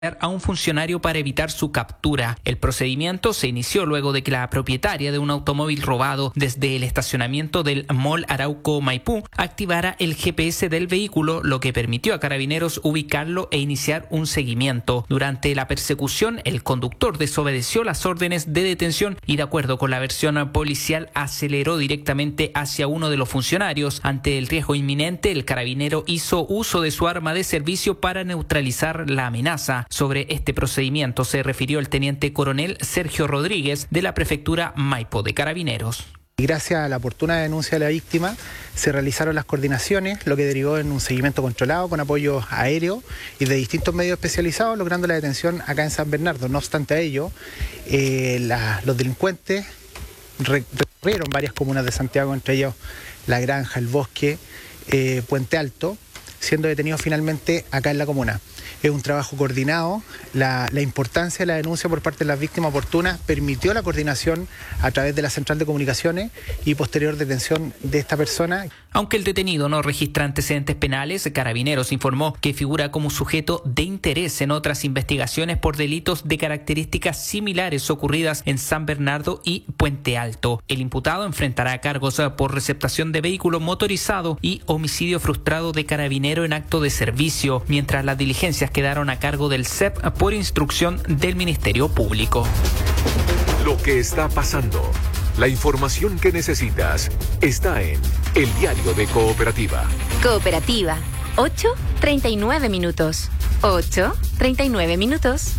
a un funcionario para evitar su captura. El procedimiento se inició luego de que la propietaria de un automóvil robado desde el estacionamiento del Mall Arauco Maipú activara el GPS del vehículo, lo que permitió a Carabineros ubicarlo e iniciar un seguimiento. Durante la persecución, el conductor desobedeció las órdenes de detención y, de acuerdo con la versión policial, aceleró directamente hacia uno de los funcionarios. Ante el riesgo inminente, el carabinero hizo uso de su arma de servicio para neutralizar la amenaza. Sobre este procedimiento se refirió el teniente coronel Sergio Rodríguez de la prefectura Maipo de Carabineros. Gracias a la oportuna denuncia de la víctima se realizaron las coordinaciones, lo que derivó en un seguimiento controlado con apoyo aéreo y de distintos medios especializados, logrando la detención acá en San Bernardo. No obstante a ello, los delincuentes recorrieron varias comunas de Santiago, entre ellos La Granja, El Bosque, Puente Alto, siendo detenidos finalmente acá en la comuna. Es un trabajo coordinado. La importancia de la denuncia por parte de las víctimas oportunas permitió la coordinación a través de la central de comunicaciones y posterior detención de esta persona. Aunque el detenido no registra antecedentes penales, Carabineros informó que figura como sujeto de interés en otras investigaciones por delitos de características similares ocurridas en San Bernardo y Puente Alto. El imputado enfrentará cargos por receptación de vehículo motorizado y homicidio frustrado de carabinero en acto de servicio, mientras las diligencias quedaron a cargo del CEP por instrucción del Ministerio Público. Lo que está pasando, la información que necesitas, está en El Diario de Cooperativa. Cooperativa, 8:39 minutos. 8:39 minutos.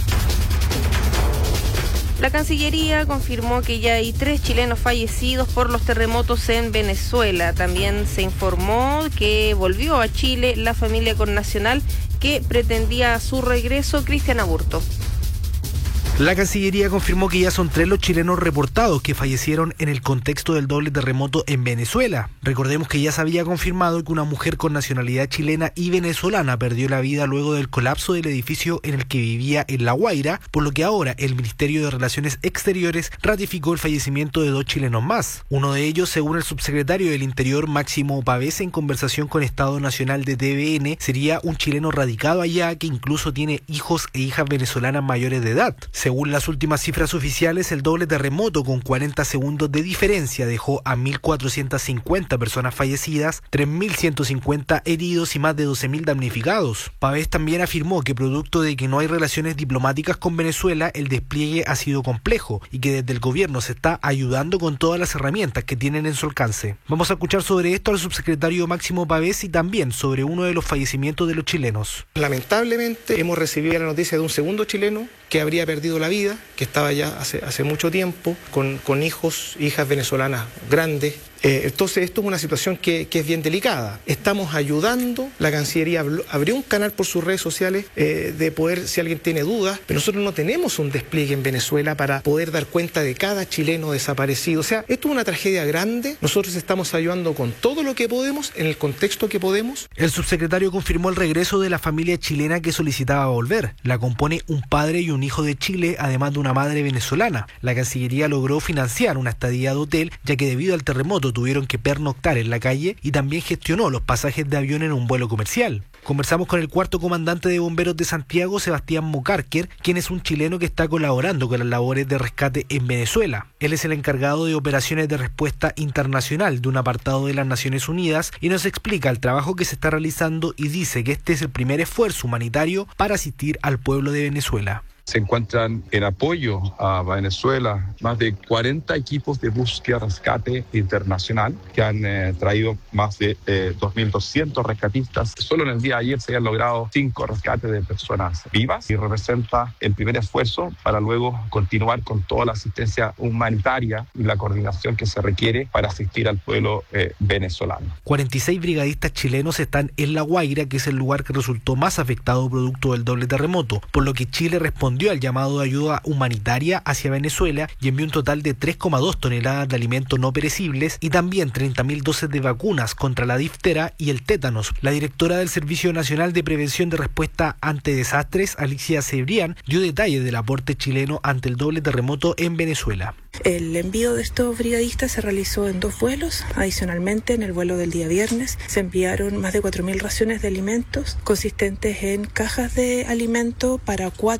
La Cancillería confirmó que ya hay 3 chilenos fallecidos por los terremotos en Venezuela. También se informó que volvió a Chile la familia connacional que pretendía su regreso. Cristian Aburto. La Cancillería confirmó que ya son 3 los chilenos reportados que fallecieron en el contexto del doble terremoto en Venezuela. Recordemos que ya se había confirmado que una mujer con nacionalidad chilena y venezolana perdió la vida luego del colapso del edificio en el que vivía en La Guaira, por lo que ahora el Ministerio de Relaciones Exteriores ratificó el fallecimiento de 2 chilenos más. Uno de ellos, según el subsecretario del Interior Máximo Pavés en conversación con Estado Nacional de TVN, sería un chileno radicado allá que incluso tiene hijos e hijas venezolanas mayores de edad. Según las últimas cifras oficiales, el doble terremoto con 40 segundos de diferencia dejó a 1.450 personas fallecidas, 3.150 heridos y más de 12.000 damnificados. Pavés también afirmó que producto de que no hay relaciones diplomáticas con Venezuela, el despliegue ha sido complejo y que desde el gobierno se está ayudando con todas las herramientas que tienen en su alcance. Vamos a escuchar sobre esto al subsecretario Máximo Pavés y también sobre uno de los fallecimientos de los chilenos. Lamentablemente hemos recibido la noticia de un segundo chileno que habría perdido la vida, que estaba ya hace mucho tiempo, con hijos, hijas venezolanas grandes. Entonces esto es una situación que es bien delicada. Estamos ayudando, la Cancillería abrió un canal por sus redes sociales de poder, si alguien tiene dudas, pero nosotros no tenemos un despliegue en Venezuela para poder dar cuenta de cada chileno desaparecido. O sea, esto es una tragedia grande, nosotros estamos ayudando con todo lo que podemos, en el contexto que podemos. El subsecretario confirmó el regreso de la familia chilena que solicitaba volver. La compone un padre y un hijo de Chile, además de una madre venezolana. La Cancillería logró financiar una estadía de hotel, ya que debido al terremoto tuvieron que pernoctar en la calle y también gestionó los pasajes de avión en un vuelo comercial. Conversamos con el cuarto comandante de bomberos de Santiago, Sebastián Mocarquer, quien es un chileno que está colaborando con las labores de rescate en Venezuela. Él es el encargado de operaciones de respuesta internacional de un apartado de las Naciones Unidas y nos explica el trabajo que se está realizando y dice que este es el primer esfuerzo humanitario para asistir al pueblo de Venezuela. Se encuentran en apoyo a Venezuela más de 40 equipos de búsqueda y rescate internacional que han traído más de 2.200 rescatistas. Solo en el día de ayer se han logrado 5 rescates de personas vivas y representa el primer esfuerzo para luego continuar con toda la asistencia humanitaria y la coordinación que se requiere para asistir al pueblo venezolano. 46 brigadistas chilenos están en La Guaira, que es el lugar que resultó más afectado producto del doble terremoto, por lo que Chile respondió al llamado de ayuda humanitaria hacia Venezuela y envió un total de 3,2 toneladas de alimentos no perecibles y también 30.000 dosis de vacunas contra la diftera y el tétanos. La directora del Servicio Nacional de Prevención de Respuesta ante Desastres, Alicia Cebrián, dio detalles del aporte chileno ante el doble terremoto en Venezuela. El envío de estos brigadistas se realizó en 2 vuelos. Adicionalmente, en el vuelo del día viernes se enviaron más de 4.000 raciones de alimentos consistentes en cajas de alimento para 4